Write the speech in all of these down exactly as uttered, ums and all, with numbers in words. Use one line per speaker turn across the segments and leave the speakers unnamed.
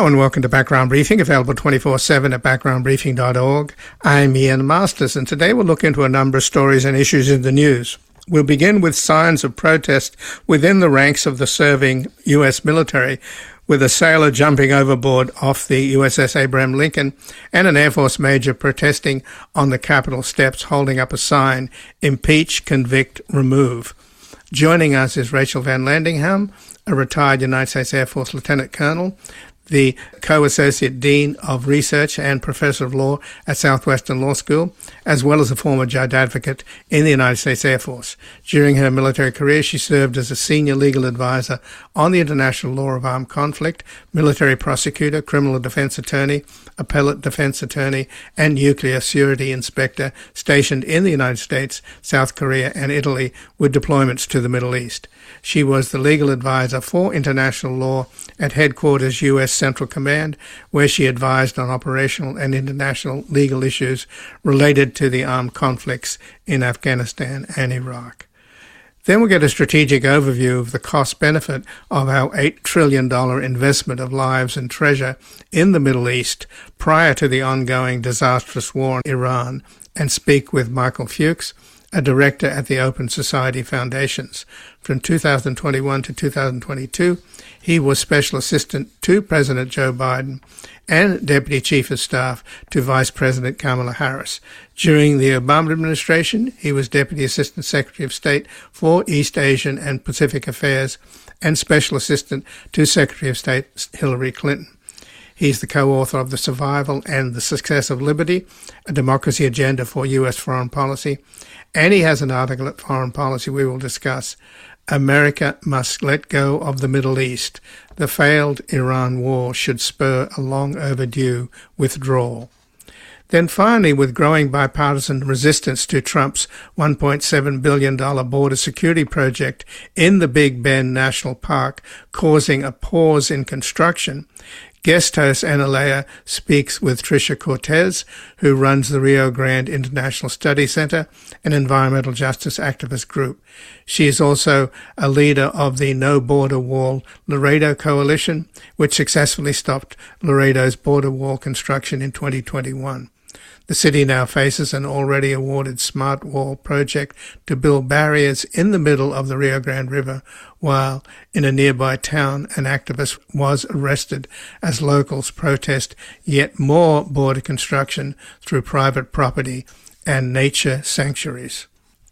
Hello and welcome to Background Briefing, available twenty-four seven at background briefing dot org. I'm Ian Masters, and today we'll look into a number of stories and issues in the news. We'll begin with signs of protest within the ranks of the serving U S military, with a sailor jumping overboard off the U S S Abraham Lincoln and an Air Force major protesting on the Capitol steps holding up a sign, "Impeach, Convict, Remove." Joining us is Rachel Van Landingham, a retired United States Air Force Lieutenant Colonel, the Co-Associate Dean of Research and Professor of Law at Southwestern Law School, as well as a former Judge Advocate in the United States Air Force. During her military career, she served as a Senior Legal Advisor on the International Law of Armed Conflict, Military Prosecutor, Criminal Defense Attorney, Appellate Defense Attorney, and Nuclear Surety Inspector stationed in the United States, South Korea, and Italy with deployments to the Middle East. She was the legal advisor for international law at Headquarters U S Central Command, where she advised on operational and international legal issues related to the armed conflicts in Afghanistan and Iraq. Then we'll get a strategic overview of the cost-benefit of our eight trillion dollars investment of lives and treasure in the Middle East prior to the ongoing disastrous war in Iran, and speak with Michael Fuchs, a director at the Open Society Foundations. From two thousand twenty-one to two thousand twenty-two, he was Special Assistant to President Joe Biden and Deputy Chief of Staff to Vice President Kamala Harris. During the Obama administration, he was Deputy Assistant Secretary of State for East Asian and Pacific Affairs and Special Assistant to Secretary of State Hillary Clinton. He's the co-author of The Survival and the Success of Liberty, a democracy agenda for U S foreign policy, and he has an article at Foreign Policy we will discuss. America must let go of the Middle East. The failed Iran war should spur a long overdue withdrawal. Then finally, with growing bipartisan resistance to Trump's one point seven billion dollars border security project in the Big Bend National Park causing a pause in construction, guest host Analea speaks with Tricia Cortez, who runs the Rio Grande International Study Center, an environmental justice activist group. She is also a leader of the No Border Wall Laredo Coalition, which successfully stopped Laredo's border wall construction in twenty twenty-one. The city now faces an already awarded Smart Wall project to build barriers in the middle of the Rio Grande River, while in a nearby town an activist was arrested as locals protest yet more border construction through private property and nature sanctuaries.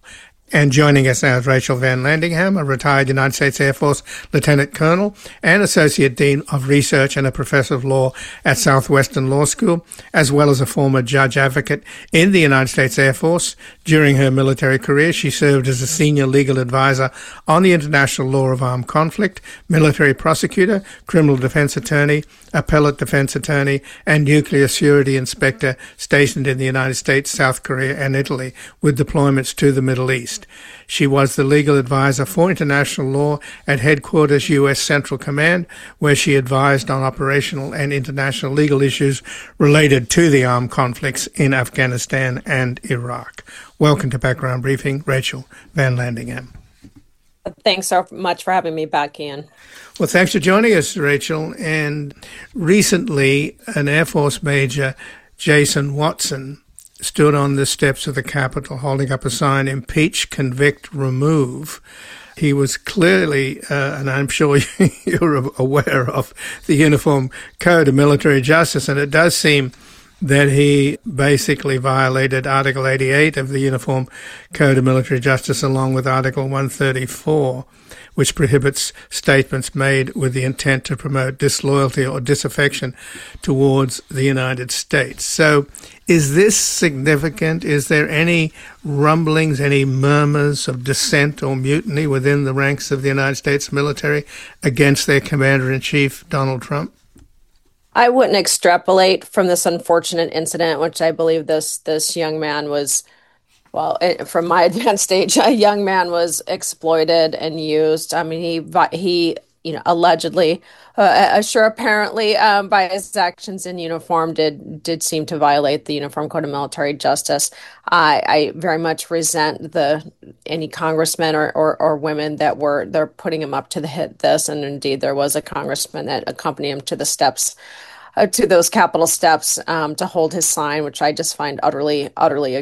And joining us now is Rachel Van Landingham, a retired United States Air Force Lieutenant Colonel and Associate Dean of Research and a Professor of Law at Southwestern Law School, as well as a former Judge Advocate in the United States Air Force. During her military career, she served as a Senior Legal Advisor on the International Law of Armed Conflict, Military Prosecutor, Criminal Defense Attorney, Appellate Defense Attorney, and Nuclear Surety Inspector stationed in the United States, South Korea, and Italy with deployments to the Middle East. She was the legal advisor for international law at Headquarters U S Central Command, where she advised on operational and international legal issues related to the armed conflicts in Afghanistan and Iraq. Welcome to Background Briefing, Rachel Van Landingham.
Thanks so much for having me back, Ian.
Well, thanks for joining us, Rachel. And recently, an Air Force Major, Jason Watson, stood on the steps of the Capitol holding up a sign, "Impeach, Convict, Remove." He was clearly, uh, and I'm sure you're aware of, the Uniform Code of Military Justice, and it does seem that he basically violated Article eighty-eight of the Uniform Code of Military Justice along with Article one thirty-four, which prohibits statements made with the intent to promote disloyalty or disaffection towards the United States. So is this significant? Is there any rumblings, any murmurs of dissent or mutiny within the ranks of the United States military against their Commander-in-Chief, Donald Trump?
I wouldn't extrapolate from this unfortunate incident, which I believe this this young man was, well, from my advanced age, a young man was exploited and used. I mean, he he you know, allegedly, uh, sure, apparently, um, by his actions in uniform, did did seem to violate the Uniform Code of Military Justice. I, I very much resent the any congressmen or, or, or women that were they're putting him up to the hit this, and indeed there was a congressman that accompanied him to the steps, uh, to those Capitol steps, um, to hold his sign, which I just find utterly utterly